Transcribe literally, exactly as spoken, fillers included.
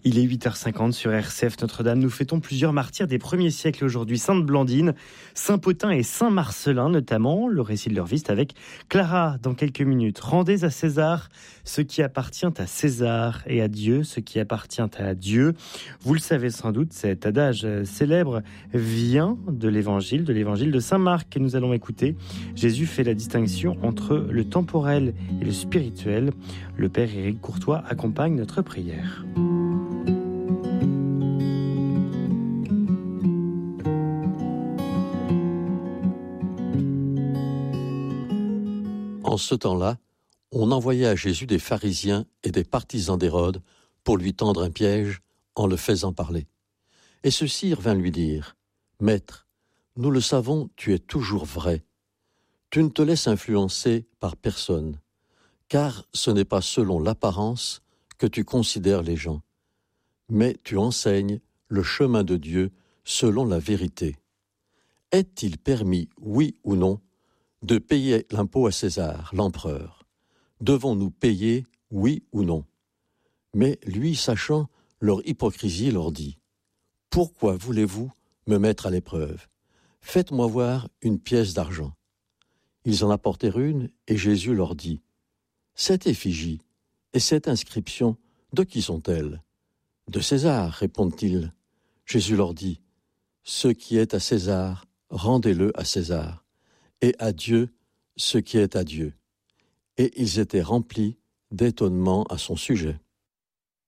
Il est huit heures cinquante sur R C F Notre-Dame. Nous fêtons plusieurs martyrs des premiers siècles aujourd'hui. Sainte Blandine, Saint Pothin et Saint Marcellin notamment. Le récit de leur vie, c'est avec Clara dans quelques minutes. Rendez à César ce qui appartient à César et à Dieu ce qui appartient à Dieu. Vous le savez sans doute, cet adage célèbre vient de l'évangile, de l'évangile de Saint Marc que nous allons écouter. Jésus fait la distinction entre le temporel et le spirituel. Le Père Éric Courtois accompagne notre prière. En ce temps-là, on envoyait à Jésus des pharisiens et des partisans d'Hérode pour lui tendre un piège en le faisant parler. Et ceux-ci vinrent lui dire : « Maître, nous le savons, tu es toujours vrai. Tu ne te laisses influencer par personne, car ce n'est pas selon l'apparence que tu considères les gens, mais tu enseignes le chemin de Dieu selon la vérité. Est-il permis, oui ou non, de payer l'impôt à César, l'empereur ? Devons-nous payer, oui ou non ? Mais lui, sachant leur hypocrisie, leur dit : « Pourquoi voulez-vous me mettre à l'épreuve ? Faites-moi voir une pièce d'argent. » Ils en apportèrent une, et Jésus leur dit : « Cette effigie et cette inscription, de qui sont-elles ? » ?»« De César, répondent-ils. Jésus leur dit : « Ce qui est à César, rendez-le à César, et à Dieu ce qui est à Dieu. » Et ils étaient remplis d'étonnement à son sujet.